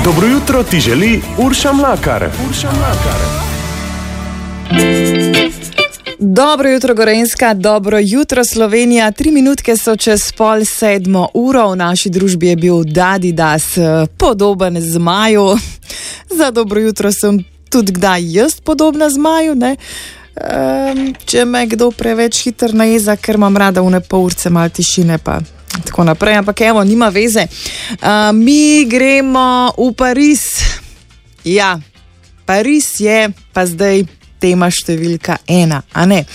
Dobro jutro ti želi Urša Mlakar. Dobro jutro Gorenjska, dobro jutro Slovenija. 3 minutke so čez 6:30. V naši družbi je bil Adidas podoben zmaju. Za dobro jutro sem tudi kdaj jaz podobna zmaju, ne? Če me kdo preveč hitro najeza, ker imam rada une pol urce malo tišine pa tako naprej, ampak evo, nima veze. Mi gremo v Pariz. Ja, Pariz je pa zdaj tema številka 1, a ne?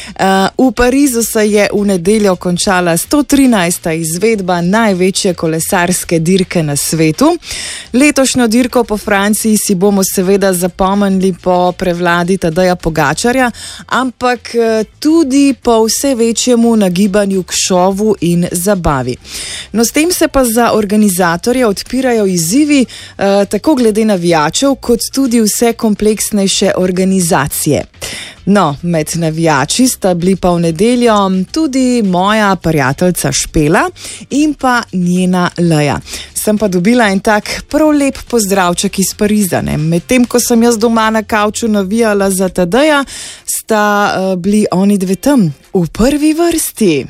V Parizu se je v nedeljo končala 113. izvedba največje kolesarske dirke na svetu. Letošnjo dirko po Franciji si bomo seveda zapomnili po prevladi Tadeja Pogačarja, ampak tudi po vse večjemu nagibanju k šovu in zabavi. No, s tem se pa za organizatorje odpirajo izzivi, tako glede navijačev, kot tudi vse kompleksnejše organizacije. No, med navijači sta bili pa v nedeljo tudi moja prijateljica Špela in pa njena Leja. Sem pa dobila en tak prav lep pozdravček iz Pariza, ne? Medtem, ko sem jaz doma na kavču navijala za Tadeja, sta bili oni dve tam, v prvi vrsti.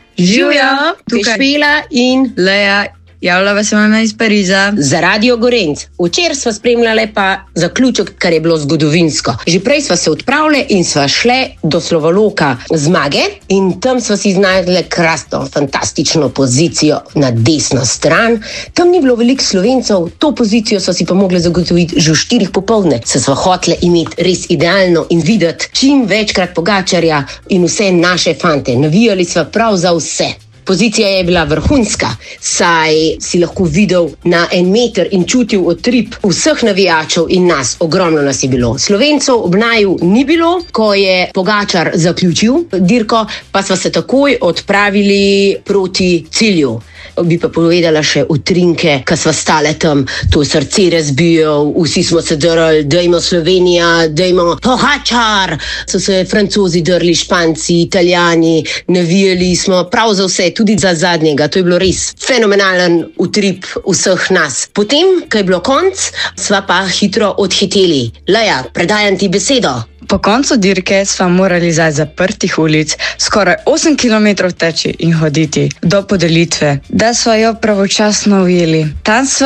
Živjo, tukaj Špela in Leja. Javljava se vam iz Pariza. Za Radio Gorenc. Včeraj sva spremljali pa zaključek, kar je bilo zgodovinsko. Že prej sva se odpravili in sva šle do Slovoloka Zmage in tam sva si znajdli krasno, fantastično pozicijo na desno stran. Tam ni bilo veliko Slovencev, to pozicijo sva si pa mogli zagotoviti že v 4 popoldne. Se sva hoteli imeti res idealno in videti čim večkrat Pogačarja in vse naše fante. Navijali sva prav za vse. Pozicija je bila vrhunska, saj si lahko videl na 1 meter in čutil utrip vseh navijačev in nas, ogromno nas je bilo. Slovencev ob naju ni bilo, ko je Pogačar zaključil dirko, pa sva se takoj odpravili proti cilju. Bi pa povedala še utrinke, ko sva stale tam, to srce razbijal, vsi smo se drli, dajmo Slovenija, dajmo Pogačar. So se Francozi drli, Španci, Italijani, navijali smo prav za vse, tudi za zadnjega. To je bilo res fenomenalen utrip vseh nas. Potem, ko je bilo konc, sva pa hitro odhiteli. Leja, predajam ti besedo. Po koncu dirke sva morali za zaprtih ulic skoraj 8 km teči in hoditi do podelitve, da sva jo pravočasno ujeli. Tam sva